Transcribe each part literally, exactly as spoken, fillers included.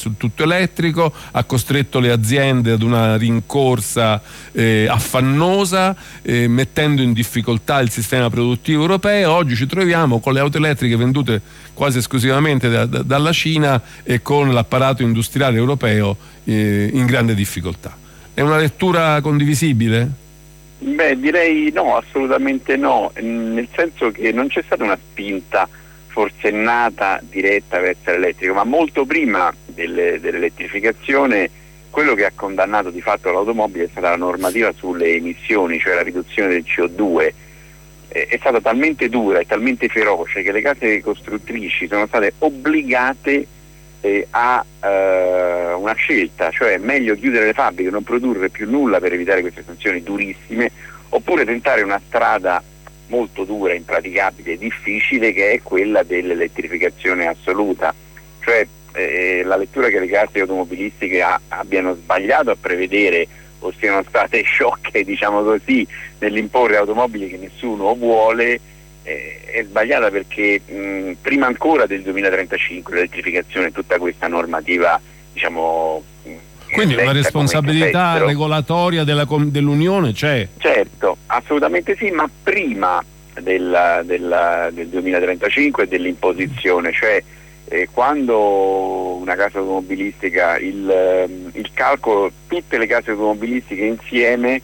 sul tutto elettrico, ha costretto le aziende ad una rincorsa eh, affannosa, eh, mettendo in difficoltà il sistema produttivo europeo. Oggi ci troviamo con le auto elettriche vendute quasi esclusivamente da, da, dalla Cina e con l'apparato industriale europeo eh, in grande difficoltà. È una lettura condivisibile? Beh, direi no, assolutamente no, nel senso che non c'è stata una spinta forsennata diretta verso l'elettrico, ma molto prima delle, dell'elettrificazione quello che ha condannato di fatto l'automobile è stata la normativa sulle emissioni, cioè la riduzione del C O due. Eh, è stata talmente dura e talmente feroce che le case costruttrici sono state obbligate eh, a eh, una scelta, cioè meglio chiudere le fabbriche, non produrre più nulla per evitare queste sanzioni durissime, oppure tentare una strada molto dura, impraticabile, difficile, che è quella dell'elettrificazione assoluta. Cioè eh, la lettura che le case automobilistiche ha, abbiano sbagliato a prevedere o siano state sciocche, diciamo così, nell'imporre automobili che nessuno vuole, eh, è sbagliata perché mh, prima ancora del duemilatrentacinque l'elettrificazione, tutta questa normativa, diciamo, quindi una responsabilità regolatoria della, dell'Unione c'è? Certo, assolutamente sì, ma prima del, del, del duemilatrentacinque e dell'imposizione, cioè eh, quando una casa automobilistica, il, il calcolo, tutte le case automobilistiche insieme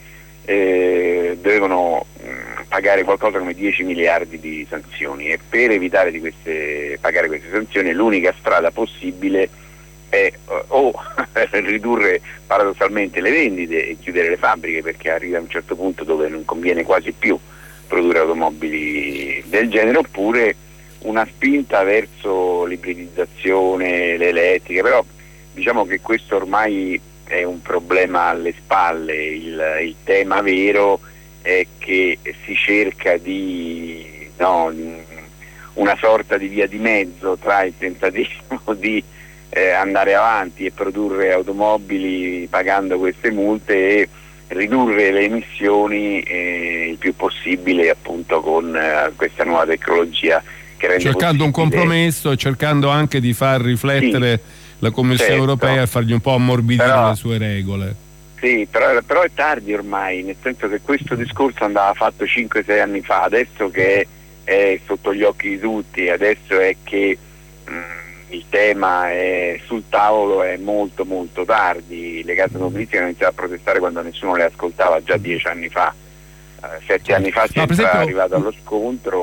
eh, dovevano mh, pagare qualcosa come dieci miliardi di sanzioni, e per evitare di queste, pagare queste sanzioni l'unica strada possibile è o ridurre paradossalmente le vendite e chiudere le fabbriche, perché arriva a un certo punto dove non conviene quasi più produrre automobili del genere, oppure una spinta verso l'ibridizzazione, le elettriche. Però diciamo che questo ormai è un problema alle spalle. Il, il tema vero è che si cerca di no, una sorta di via di mezzo tra il tentativo di eh, andare avanti e produrre automobili pagando queste multe e ridurre le emissioni eh, il più possibile, appunto, con eh, questa nuova tecnologia che rende cercando possibile... un compromesso e cercando anche di far riflettere sì, la Commissione certo, europea e fargli un po' ammorbidire però, le sue regole. Sì, però, però è tardi ormai, nel senso che questo discorso andava fatto cinque sei anni fa, adesso che è, è sotto gli occhi di tutti, adesso è che mh, il tema è sul tavolo, è molto molto tardi. Le case automobilistiche hanno iniziato a protestare quando nessuno le ascoltava, già dieci anni fa, uh, sette anni fa si no, è esempio, arrivato allo scontro.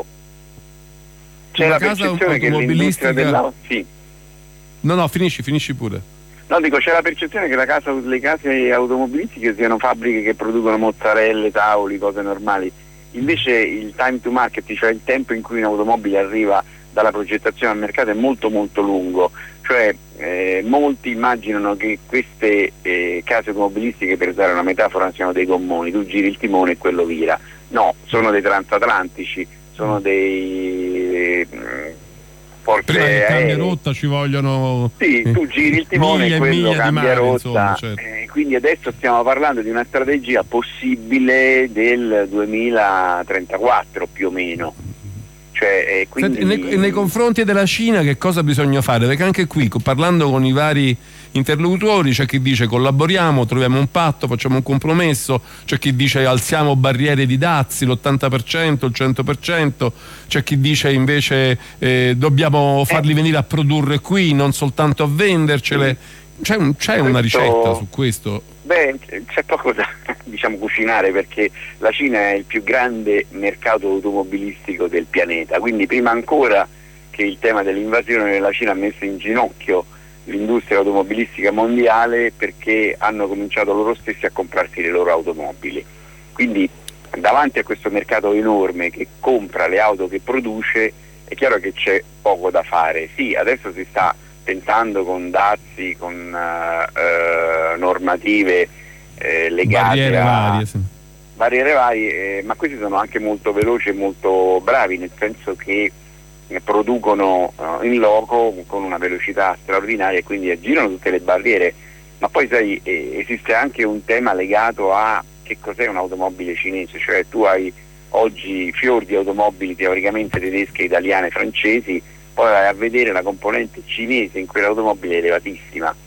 C'è la percezione che l'industria dell'auto... Sì. No, no, finisci, finisci pure. No, dico, c'è la percezione che la casa, le case automobilistiche siano fabbriche che producono mozzarelle, tavoli, cose normali. Invece il time to market, cioè il tempo in cui un'automobile arriva dalla progettazione al mercato, è molto molto lungo. Cioè eh, molti immaginano che queste eh, case automobilistiche, per usare una metafora, siano dei gommoni, tu giri il timone e quello vira. No, sono dei transatlantici, sono dei eh, forze prima che cambia aeree. rotta ci vogliono sì, tu giri il timone e quello cambia mare, rotta, insomma, certo. eh, quindi adesso stiamo parlando di una strategia possibile del duemilatrentaquattro più o meno. Cioè, eh, quindi... Senti, nei, nei confronti della Cina che cosa bisogna fare? Perché anche qui, parlando con i vari interlocutori, c'è chi dice collaboriamo, troviamo un patto, facciamo un compromesso, c'è chi dice alziamo barriere di dazi, l'ottanta per cento, il cento per cento, c'è chi dice invece eh, dobbiamo farli venire a produrre qui, non soltanto a vendercele. C'è, un, c'è una ricetta su questo? Beh, c'è poco da diciamo cucinare, perché la Cina è il più grande mercato automobilistico del pianeta, quindi prima ancora che il tema dell'invasione, la Cina ha messo in ginocchio l'industria automobilistica mondiale, perché hanno cominciato loro stessi a comprarsi le loro automobili. Quindi davanti a questo mercato enorme che compra le auto che produce, è chiaro che c'è poco da fare. Sì, adesso si sta tentando con dazi, con uh, uh, normative eh, legate barriere a varie, sì. barriere varie, eh, ma questi sono anche molto veloci e molto bravi, nel senso che eh, producono uh, in loco con una velocità straordinaria e quindi aggirano tutte le barriere. Ma poi sai, eh, esiste anche un tema legato a che cos'è un'automobile cinese, cioè tu hai oggi fior di automobili teoricamente tedesche, italiane, francesi, poi vai a vedere la componente cinese in quell'automobile è elevatissima.